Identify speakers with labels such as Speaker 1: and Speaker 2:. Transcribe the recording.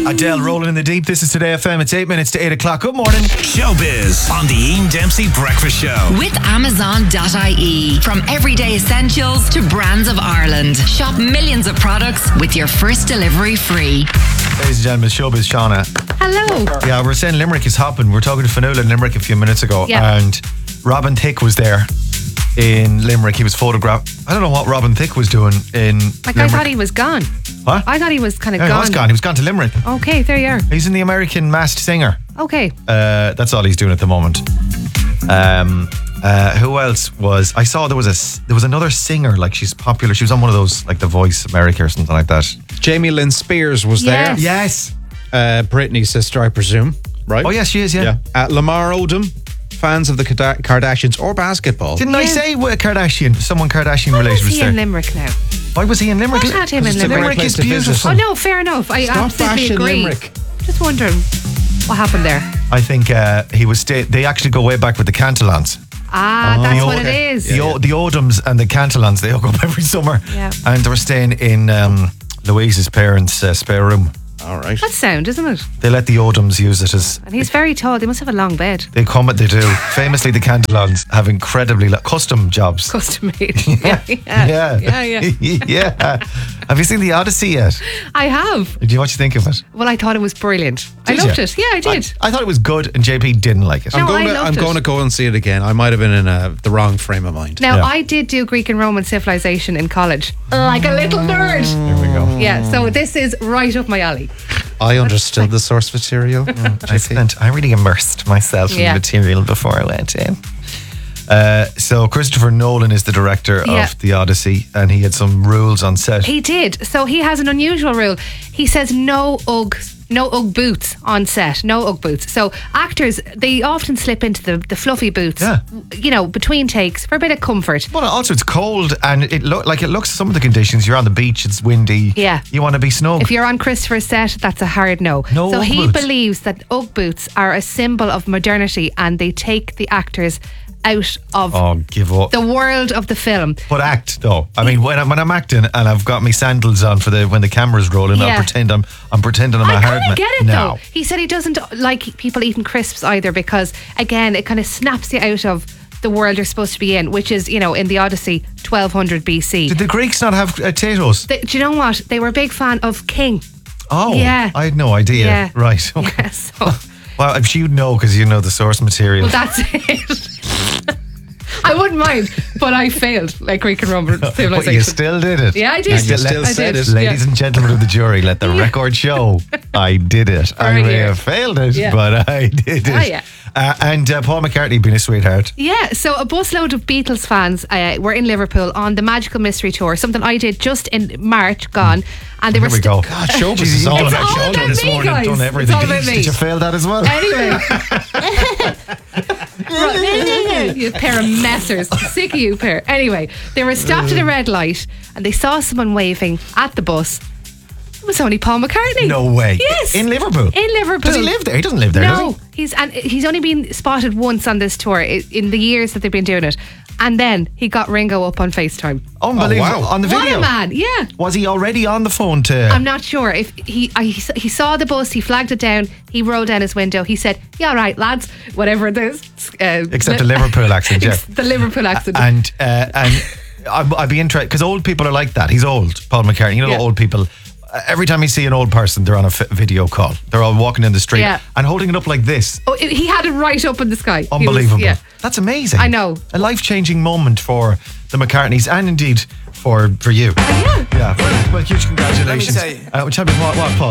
Speaker 1: Adele rolling in the deep. This is Today FM. It's 8 minutes to 8 o'clock. Good morning.
Speaker 2: Showbiz on the Ian Dempsey Breakfast Show.
Speaker 3: With Amazon.ie. From everyday essentials to brands of Ireland. Shop millions of products with your first delivery free.
Speaker 1: Ladies and gentlemen, Showbiz Shauna.
Speaker 4: Hello.
Speaker 1: Yeah, we're saying Limerick is hopping. We were talking to Fionnuala in Limerick a few minutes ago.
Speaker 4: Yeah.
Speaker 1: And Robin Thicke was there in Limerick. He was photographed. I don't know what Robin Thicke was doing in
Speaker 4: Like,
Speaker 1: Limerick.
Speaker 4: I thought he was gone.
Speaker 1: What?
Speaker 4: I thought he was kind of
Speaker 1: Yeah,
Speaker 4: gone.
Speaker 1: he was gone. He was gone to Limerick.
Speaker 4: Okay, there you are.
Speaker 1: He's in the American Masked Singer.
Speaker 4: Okay.
Speaker 1: That's all he's doing at the moment. Who else was? I saw there was another singer. Like, she's popular. She was on one of those, like The Voice America or something like that.
Speaker 5: Jamie Lynn Spears was
Speaker 4: Yes.
Speaker 1: Yes.
Speaker 5: there. Britney's sister, I presume. Right?
Speaker 1: Oh, yes, she is. Yeah.
Speaker 5: Lamar Odom, fans of the Kardashians or basketball.
Speaker 1: Didn't I
Speaker 4: Yeah.
Speaker 1: say someone Kardashian
Speaker 4: Why
Speaker 1: related
Speaker 4: is
Speaker 1: was
Speaker 4: he
Speaker 1: there?
Speaker 4: in Limerick now?
Speaker 1: Why was he in Limerick?
Speaker 4: What had him in
Speaker 5: It's a great
Speaker 4: Limerick?
Speaker 1: Limerick
Speaker 5: place
Speaker 1: is
Speaker 5: to visit.
Speaker 1: beautiful.
Speaker 4: Oh no, fair enough. I
Speaker 5: Stop
Speaker 4: absolutely
Speaker 5: bashing
Speaker 4: agree.
Speaker 5: Limerick.
Speaker 4: Just wondering what happened there.
Speaker 1: I think he was. They actually go way back with the Cantillons.
Speaker 4: That's
Speaker 1: The
Speaker 4: what
Speaker 1: O-
Speaker 4: it is.
Speaker 1: The Odoms and the Cantillons, they hook up every summer.
Speaker 4: Yeah.
Speaker 1: And they were staying in Louise's parents' spare room.
Speaker 5: All right.
Speaker 4: That's sound, isn't it?
Speaker 1: They let the Odoms use it as.
Speaker 4: And he's very tall. They must have a long bed.
Speaker 1: They do. Famously, the Cantillons have incredibly custom jobs.
Speaker 4: Custom made.
Speaker 1: Yeah.
Speaker 4: Yeah.
Speaker 1: Have you seen The Odyssey yet?
Speaker 4: I have.
Speaker 1: What you think of it?
Speaker 4: Well, I thought it was brilliant.
Speaker 1: Did
Speaker 4: I loved
Speaker 1: you?
Speaker 4: it. Yeah, I did.
Speaker 1: I thought it was good, and JP didn't like it.
Speaker 4: No, I
Speaker 5: I'm
Speaker 4: loved it.
Speaker 5: going to go and see it again. I might have been in the wrong frame of mind.
Speaker 4: Now,
Speaker 1: Yeah.
Speaker 4: I did do Greek and Roman civilization in college. Like a little nerd.
Speaker 1: Here we go.
Speaker 4: Yeah, so this is right up my alley.
Speaker 5: I understood the source material.
Speaker 1: I really immersed myself in
Speaker 4: Yeah.
Speaker 1: the material before I went in. So Christopher Nolan is the director
Speaker 4: Yeah.
Speaker 1: of The Odyssey, and he had some rules on set.
Speaker 4: He did. So he has an unusual rule. He says no Ugg boots on set. No Ugg boots. So actors, they often slip into the fluffy boots,
Speaker 1: Yeah.
Speaker 4: between takes for a bit of comfort.
Speaker 1: Well, also it's cold, and it looks some of the conditions. You're on the beach, it's windy.
Speaker 4: Yeah.
Speaker 1: You want to be snug.
Speaker 4: If you're on Christopher's set, that's a hard no.
Speaker 1: No
Speaker 4: so
Speaker 1: Ugg
Speaker 4: he
Speaker 1: boots.
Speaker 4: believes that Ugg boots are a symbol of modernity and they take the actors out of
Speaker 1: Oh, give up.
Speaker 4: the world of the film.
Speaker 1: But act though. I mean, when I'm acting and I've got my sandals on for when the camera's rolling,
Speaker 4: Yeah.
Speaker 1: I'm pretending I'm a
Speaker 4: I
Speaker 1: hard
Speaker 4: kind
Speaker 1: man.
Speaker 4: of get it
Speaker 1: No.
Speaker 4: though. He said he doesn't like people eating crisps either because, again, it kind of snaps you out of the world you're supposed to be in, which is, in the Odyssey, 1200 BC.
Speaker 1: Did the Greeks not have potatoes?
Speaker 4: Do you know what? They were a big fan of King.
Speaker 1: Oh,
Speaker 4: Yeah.
Speaker 1: I had no idea.
Speaker 4: Yeah.
Speaker 1: Right. Okay.
Speaker 4: Yeah, so,
Speaker 1: Well, I'm sure you'd know because you know the source material.
Speaker 4: well, that's it. I wouldn't mind, but I failed like Greek and Roman civilization.
Speaker 1: But you still did it.
Speaker 4: Yeah, I did.
Speaker 5: And you still
Speaker 4: I
Speaker 5: said
Speaker 4: did.
Speaker 5: it.
Speaker 1: Ladies and gentlemen of the jury, let the record show I did it. I
Speaker 4: Very
Speaker 1: may
Speaker 4: good.
Speaker 1: have failed it,
Speaker 4: Yeah.
Speaker 1: but I did it.
Speaker 4: Oh, yeah.
Speaker 1: And Paul McCartney being a sweetheart.
Speaker 4: Yeah, so a busload of Beatles fans were in Liverpool on the Magical Mystery Tour, something I did just in March gone. And they
Speaker 1: Here
Speaker 4: were
Speaker 1: we go.
Speaker 5: God, showbiz
Speaker 1: Jeez,
Speaker 5: is all
Speaker 1: you've
Speaker 5: about
Speaker 4: all
Speaker 1: done
Speaker 4: about
Speaker 1: this
Speaker 4: me,
Speaker 1: morning,
Speaker 4: guys.
Speaker 1: done
Speaker 4: It's
Speaker 1: everything.
Speaker 4: all about me.
Speaker 1: Did you fail that as well?
Speaker 4: Anyway, you pair of messers. Sick of you pair. Anyway, they were stopped at a red light and they saw someone waving at the bus. It was only Paul McCartney.
Speaker 1: No way.
Speaker 4: Yes.
Speaker 1: In Liverpool?
Speaker 4: In Liverpool.
Speaker 1: Does he live there? He doesn't live there,
Speaker 4: No,
Speaker 1: does he?
Speaker 4: he's only been spotted once on this tour in the years that they've been doing it. And then he got Ringo up on FaceTime.
Speaker 1: Unbelievable.
Speaker 5: Oh, wow.
Speaker 1: On the
Speaker 4: What
Speaker 1: video.
Speaker 4: a man, yeah.
Speaker 1: Was he already on the phone to...
Speaker 4: I'm not sure if he saw the bus, he flagged it down, he rolled down his window, he said, "Yeah, all right, lads," whatever it is.
Speaker 1: Except the Liverpool accent, yeah.
Speaker 4: The Liverpool accent.
Speaker 1: And I'd be interested, because old people are like that. He's old, Paul McCartney. You know,
Speaker 4: Yeah.
Speaker 1: old people... Every time you see an old person, they're on a video call. They're all walking in the street
Speaker 4: Yeah.
Speaker 1: and holding it up like this.
Speaker 4: Oh, he had it right up in the sky. He was-
Speaker 1: Unbelievable.
Speaker 4: yeah.
Speaker 1: That's amazing.
Speaker 4: I know.
Speaker 1: A life-changing moment for the McCartneys and indeed for you.
Speaker 4: Yeah.
Speaker 1: Yeah. Well, huge congratulations.
Speaker 2: Let me tell you.
Speaker 1: Tell me what, Paul?